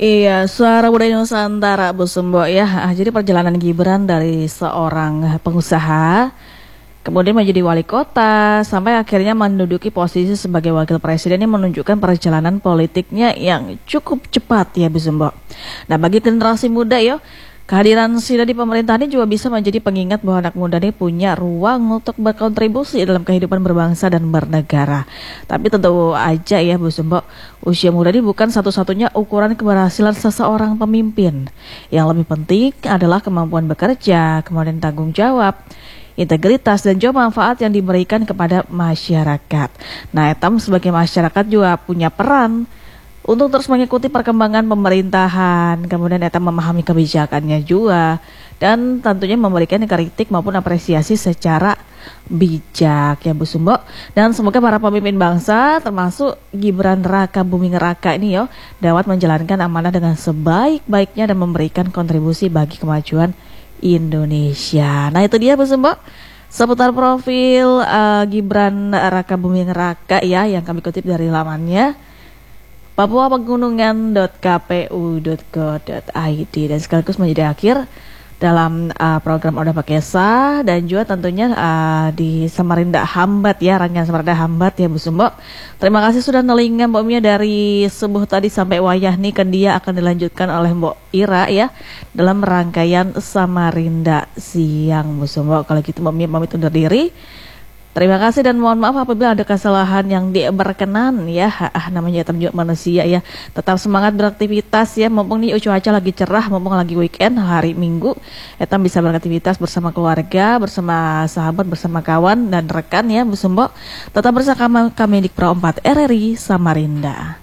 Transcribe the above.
Iya, suara budaya Nusantara, Bu Sumbo ya. Jadi perjalanan Gibran dari seorang pengusaha, kemudian menjadi wali kota, sampai akhirnya menduduki posisi sebagai wakil presiden ini menunjukkan perjalanan politiknya yang cukup cepat ya, Bu Sumbo. Nah, bagi generasi muda ya, kehadiran Sida di pemerintahan ini juga bisa menjadi pengingat bahwa anak muda ini punya ruang untuk berkontribusi dalam kehidupan berbangsa dan bernegara. Tapi tentu aja ya Bu Sumbo, usia muda ini bukan satu-satunya ukuran keberhasilan seseorang pemimpin. Yang lebih penting adalah kemampuan bekerja, kemudian tanggung jawab, integritas dan juga manfaat yang diberikan kepada masyarakat. Nah, Etam sebagai masyarakat juga punya peran untuk terus mengikuti perkembangan pemerintahan, kemudian Eta memahami kebijakannya juga, dan tentunya memberikan kritik maupun apresiasi secara bijak ya Bu Sumbo. Dan semoga para pemimpin bangsa termasuk Gibran Raka Buming Raka ini dapat menjalankan amanah dengan sebaik-baiknya dan memberikan kontribusi bagi kemajuan Indonesia. Nah itu dia Bu Sumbo, seputar profil Gibran Raka Buming Raka ya, yang kami kutip dari lamannya papuapegunungan.kpu.go.id, dan sekaligus menjadi akhir dalam program Oda Pakesa, dan juga tentunya di Samarinda Hambat ya, rangkaian Samarinda Hambat ya Bu Sumbo. Terima kasih sudah nelingan Mbok Mia dari subuh tadi sampai wayah nih, kan dia akan dilanjutkan oleh Mbok Ira ya dalam rangkaian Samarinda siang Bu Sumbo. Kalau gitu Mbok Mia pamit undur diri. Terima kasih dan mohon maaf apabila ada kesalahan yang berkenan ya. Namanya juga manusia ya. Tetap semangat beraktivitas ya. Mumpung nih cuaca lagi cerah, mumpung lagi weekend hari Minggu, Etam bisa beraktivitas bersama keluarga, bersama sahabat, bersama kawan dan rekan ya Bu Sumbo. Tetap bersama kami di Pro 4 RRI Samarinda.